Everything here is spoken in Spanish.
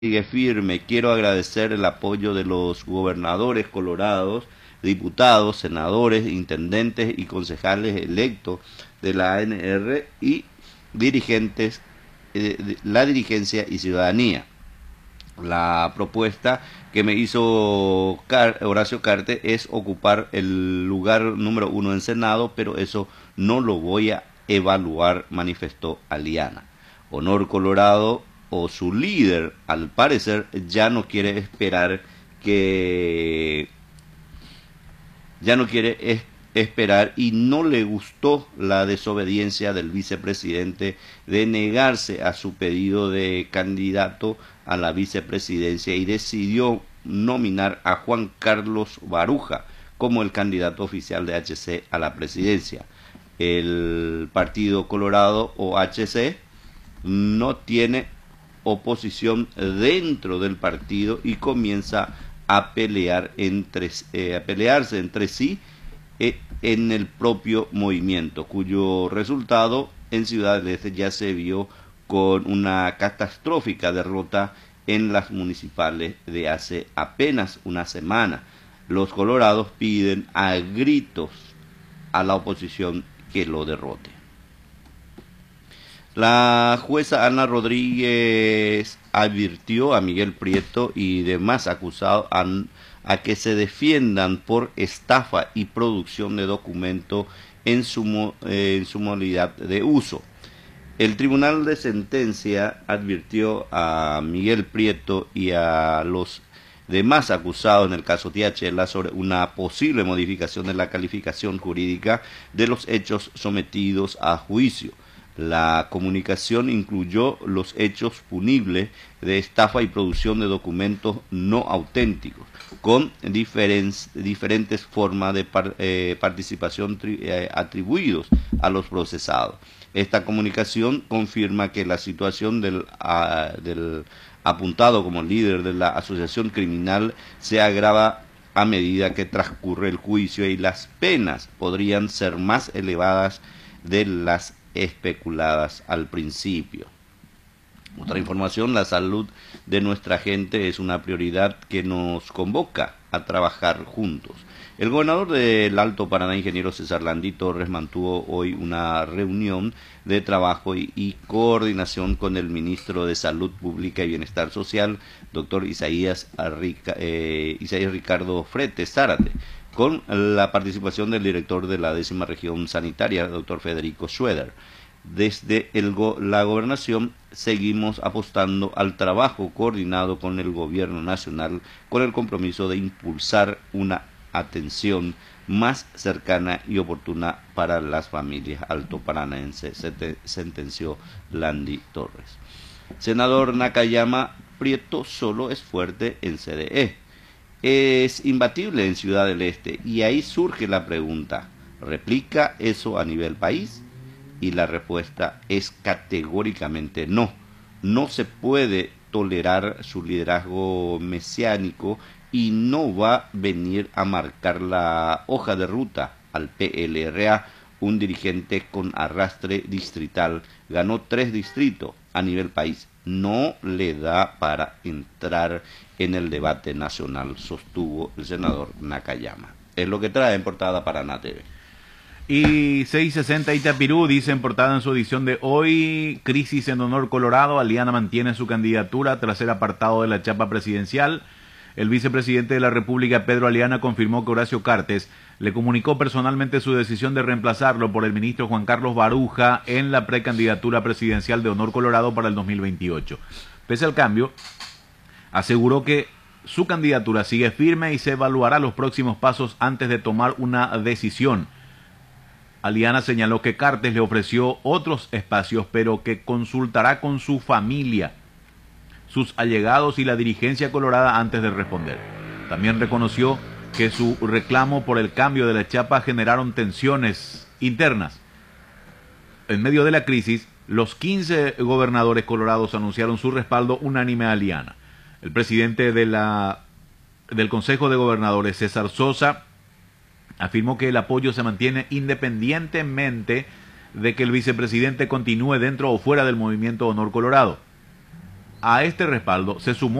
sigue firme. Quiero agradecer el apoyo de los gobernadores colorados, diputados, senadores, intendentes y concejales electos de la ANR y dirigentes, la dirigencia y ciudadanía. La propuesta que me hizo Horacio Cartes es ocupar el lugar número 1 en Senado, pero eso no lo voy a evaluar, manifestó Aliana. Honor Colorado o su líder, al parecer, ya no quiere esperar que ya no quiere esperar y no le gustó la desobediencia del vicepresidente de negarse a su pedido de candidato a la vicepresidencia y decidió nominar a Juan Carlos Baruja como el candidato oficial de HC a la presidencia. El Partido Colorado o HC no tiene oposición dentro del partido y comienza a pelearse entre sí en el propio movimiento, cuyo resultado en Ciudad del Este ya se vio con una catastrófica derrota en las municipales de hace apenas una semana. Los colorados piden a gritos a la oposición que lo derrote. La jueza Ana Rodríguez advirtió a Miguel Prieto y demás acusados a que se defiendan por estafa y producción de documentos en su modalidad de uso. El Tribunal de Sentencia advirtió a Miguel Prieto y a los demás acusados en el caso Tiachela sobre una posible modificación de la calificación jurídica de los hechos sometidos a juicio. La comunicación incluyó los hechos punibles de estafa y producción de documentos no auténticos, con diferentes formas de participación atribuidos a los procesados. Esta comunicación confirma que la situación del apuntado como líder de la asociación criminal se agrava a medida que transcurre el juicio y las penas podrían ser más elevadas de las especuladas al principio. Otra información: la salud de nuestra gente es una prioridad que nos convoca a trabajar juntos. El gobernador del Alto Paraná, ingeniero César Landy Torres, mantuvo hoy una reunión de trabajo y coordinación con el ministro de Salud Pública y Bienestar Social, doctor Isaías Ricardo Frete Zárate, con la participación del director de la 10ª región sanitaria, doctor Federico Schroeder. Desde la gobernación seguimos apostando al trabajo coordinado con el gobierno nacional con el compromiso de impulsar una atención más cercana y oportuna para las familias altoparanaenses, sentenció Landy Torres. Senador Nakayama: Prieto solo es fuerte en CDE, es imbatible en Ciudad del Este, y ahí surge la pregunta: ¿replica eso a nivel país? Y la respuesta es categóricamente no. No se puede tolerar su liderazgo mesiánico y no va a venir a marcar la hoja de ruta al PLRA, un dirigente con arrastre distrital. Ganó 3 distritos a nivel país. No le da para entrar en el debate nacional, sostuvo el senador Nakayama. Es lo que trae en portada Paraná TV. Y 660 Itapirú dice en portada en su edición de hoy: crisis en Honor Colorado, Aliana mantiene su candidatura tras ser apartado de la chapa presidencial. El vicepresidente de la República, Pedro Aliana, confirmó que Horacio Cartes le comunicó personalmente su decisión de reemplazarlo por el ministro Juan Carlos Baruja en la precandidatura presidencial de Honor Colorado para el 2028. Pese al cambio, aseguró que su candidatura sigue firme y se evaluará los próximos pasos antes de tomar una decisión. Aliana señaló que Cartes le ofreció otros espacios, pero que consultará con su familia, sus allegados y la dirigencia colorada antes de responder. También reconoció que su reclamo por el cambio de la chapa generaron tensiones internas. En medio de la crisis, los 15 gobernadores colorados anunciaron su respaldo unánime a Aliana. El presidente del Consejo de Gobernadores, César Sosa, afirmó que el apoyo se mantiene independientemente de que el vicepresidente continúe dentro o fuera del movimiento Honor Colorado. A este respaldo se sumó